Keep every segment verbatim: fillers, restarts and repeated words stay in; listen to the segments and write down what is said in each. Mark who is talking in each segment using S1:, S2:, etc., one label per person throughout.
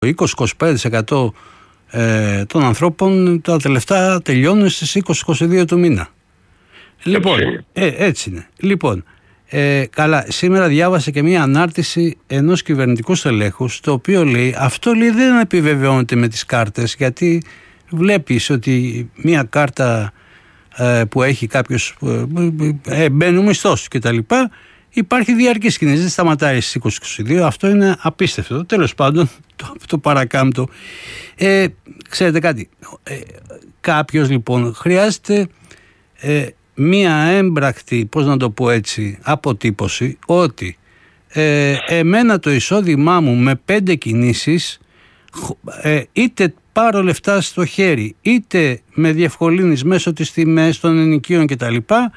S1: είκοσι με είκοσι πέντε τοις εκατό ε, των ανθρώπων τα τελευταία τελειώνουν στις είκοσι με είκοσι δύο του μήνα. Λοιπόν, ε, έτσι είναι. Λοιπόν, ε, καλά, σήμερα διάβασα και μία ανάρτηση ενός κυβερνητικού στελέχους, το οποίο λέει, αυτό λέει δεν επιβεβαιώνεται με τις κάρτες, γιατί βλέπεις ότι μία κάρτα ε, που έχει κάποιος, ε, ε, μπαίνει ο μισθός και τα λοιπά, υπάρχει διαρκής κίνηση, δεν σταματάει στις είκοσι με είκοσι δύο, αυτό είναι απίστευτο. Τέλος πάντων, το, το παρακάμπτω. Ε, ξέρετε κάτι, ε, κάποιος λοιπόν χρειάζεται ε, μία έμπρακτη, πώς να το πω έτσι, αποτύπωση ότι ε, εμένα το εισόδημά μου με πέντε κινήσεις, ε, είτε πάρω λεφτά στο χέρι, είτε με διευκολύνεις μέσω της τιμές των ενοικίων κτλ.,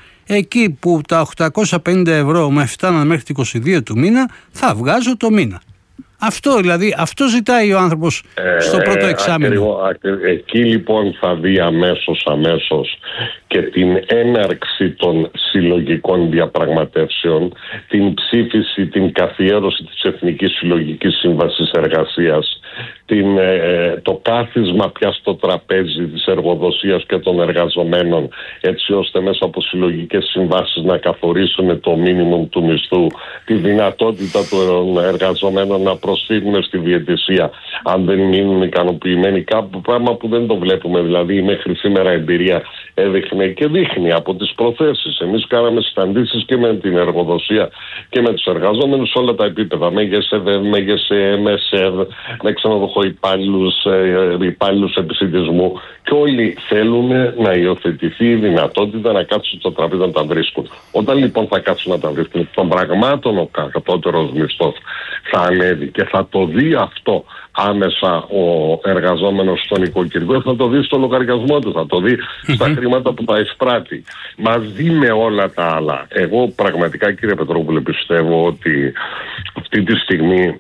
S1: εκεί που τα οκτακόσια πενήντα ευρώ με φτάναν μέχρι τις είκοσι δύο του μήνα, θα βγάζω το μήνα. Αυτό δηλαδή, αυτό ζητάει ο άνθρωπος ε, στο πρώτο εξάμηνο.
S2: Ε, εκεί λοιπόν θα δει αμέσως αμέσως και την έναρξη των συλλογικών διαπραγματεύσεων, την ψήφιση, την καθιέρωση της Εθνικής Συλλογικής Σύμβασης Εργασίας, την, ε, το κάθισμα πια στο τραπέζι της εργοδοσίας και των εργαζομένων, έτσι ώστε μέσα από συλλογικές συμβάσεις να καθορίσουν το μίνιμουμ του μισθού, τη δυνατότητα των εργαζομένων να προσφύγουν στη διαιτησία αν δεν μείνουν ικανοποιημένοι, κάπου πράγμα που δεν το βλέπουμε. Δηλαδή μέχρι σήμερα εμπειρία έδειχνε και δείχνει από τις προθέσεις. Εμείς κάναμε συναντήσεις και με την εργοδοσία και με τους εργαζόμενους σε όλα τα επίπεδα, με ΓΕΣΕΔ, με ΓΕΣΕ, με ΣΕΔ, με ξενοδοχοϊπάλληλους, υπάλληλους επισιτισμού, και όλοι θέλουν να υιοθετηθεί η δυνατότητα να κάτσουν στο τραπέζι να τα βρίσκουν. Όταν λοιπόν θα κάτσουν να τα βρίσκουν, των πραγμάτων ο κατώτερος μισθός θα ανέβει και θα το δει αυτό άμεσα ο εργαζόμενος στον οικοκυριό, θα το δει στο λογαριασμό του, θα το δει στα χρήματα που τα εισπράττει, μαζί με όλα τα άλλα. Εγώ πραγματικά, κύριε Πετρόπουλε, πιστεύω ότι αυτή τη στιγμή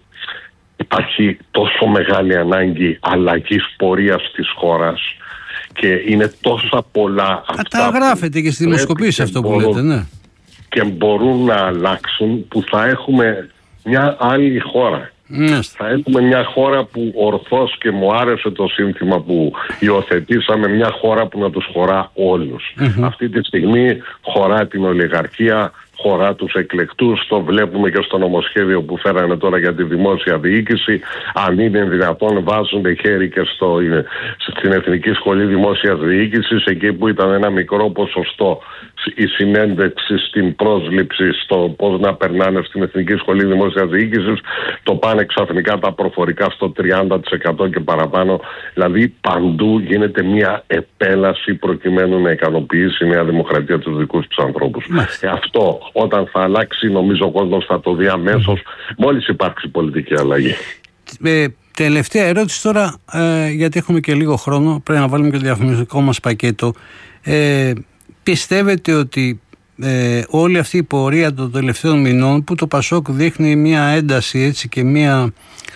S2: υπάρχει τόσο μεγάλη ανάγκη αλλαγής πορείας της χώρας και είναι τόσα πολλά αυτά.
S1: Καταγράφεται και στη δημοσκοπήση αυτό που λέτε, ναι.
S2: Και μπορούν να αλλάξουν, που θα έχουμε μια άλλη χώρα. Mm. Θα έχουμε μια χώρα που ορθώς, και μου άρεσε το σύνθημα που υιοθετήσαμε, μια χώρα που να τους χωρά όλους. Mm-hmm. Αυτή τη στιγμή χωρά την ολιγαρχία, χωρά τους εκλεκτούς, το βλέπουμε και στο νομοσχέδιο που φέρανε τώρα για τη δημόσια διοίκηση. Αν είναι δυνατόν, βάζουν χέρι και στο, στην Εθνική Σχολή Δημόσιας Διοίκησης, εκεί που ήταν ένα μικρό ποσοστό η συνέντευξη στην πρόσληψη στο πώς να περνάνε στην Εθνική Σχολή Δημόσιας Διοίκησης, το πάνε ξαφνικά τα προφορικά στο τριάντα τοις εκατό και παραπάνω. Δηλαδή παντού γίνεται μια επέλαση προκειμένου να ικανοποιήσει η Νέα Δημοκρατία τους δικούς τους ανθρώπους. Ε, αυτό όταν θα αλλάξει, νομίζω ο κόσμος θα το δει αμέσως, μόλις υπάρξει πολιτική αλλαγή. Ε,
S1: τελευταία ερώτηση τώρα, ε, γιατί έχουμε και λίγο χρόνο, πρέπει να βάλουμε και το διαφημιστικό μας πακέτο. Ε, Πιστεύετε ότι ε, όλη αυτή η πορεία των τελευταίων μηνών, που το Πασόκ δείχνει μια ένταση έτσι και μια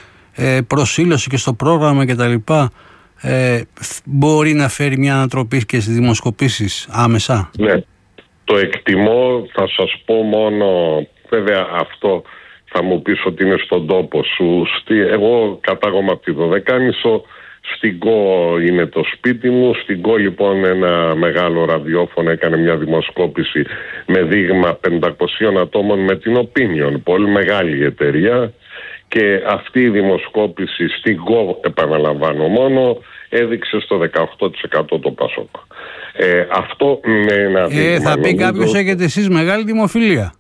S1: ε, προσήλωση και στο πρόγραμμα και τα λοιπά, ε, μπορεί να φέρει μια ανατροπή και στις δημοσκοπήσεις άμεσα?
S2: Ναι, το εκτιμώ. Θα σας πω μόνο, βέβαια αυτό θα μου πεις ότι είναι στον τόπο σου. Στη, εγώ κατάγομαι από τη Δωδεκάνησο. Στην ΚΟ είναι το σπίτι μου. Στην ΚΟ λοιπόν ένα μεγάλο ραδιόφωνο έκανε μια δημοσκόπηση με δείγμα πεντακοσίων ατόμων με την Opinion, πολύ μεγάλη εταιρεία, και αυτή η δημοσκόπηση στην ΚΟ, επαναλαμβάνω μόνο, έδειξε στο δεκαοκτώ τοις εκατό το Πασόκ. Ε, αυτό είναι ένα δείγμα.
S1: Ε, θα πει κάποιος, έχετε εσείς μεγάλη δημοφιλία.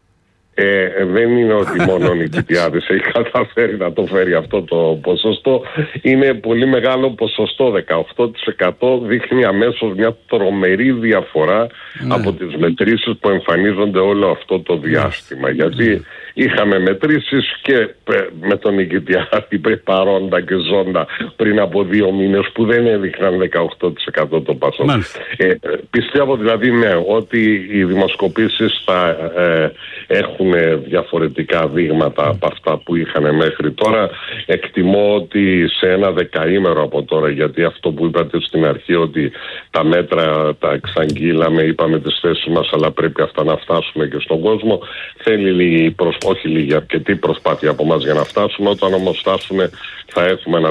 S2: Ε, δεν είναι ότι μόνο ο Νικητιάδης έχει καταφέρει να το φέρει αυτό το ποσοστό. Είναι πολύ μεγάλο ποσοστό, δεκαοκτώ τοις εκατό, δείχνει αμέσως μια τρομερή διαφορά, ναι, από τις μετρήσεις που εμφανίζονται όλο αυτό το διάστημα. Ναι. Γιατί είχαμε μετρήσεις και με τον Νικητιάδη παρόντα και ζώντα πριν από δύο μήνες που δεν έδειχναν δεκαοκτώ τοις εκατό το Πασόκ. Ε, πιστεύω δηλαδή, ναι, ότι οι δημοσκοπήσεις θα ε, έχουν διαφορετικά δείγματα από αυτά που είχαν μέχρι τώρα. Εκτιμώ ότι σε ένα δεκαήμερο από τώρα, γιατί αυτό που είπατε στην αρχή, ότι τα μέτρα τα εξαγγείλαμε, είπαμε τις θέσεις μας, αλλά πρέπει αυτά να φτάσουμε και στον κόσμο, θέλει λίγη προσπάθεια όχι λίγη, αρκετή προσπάθεια από εμάς για να φτάσουμε. Όταν όμως φτάσουν θα έχουμε ένα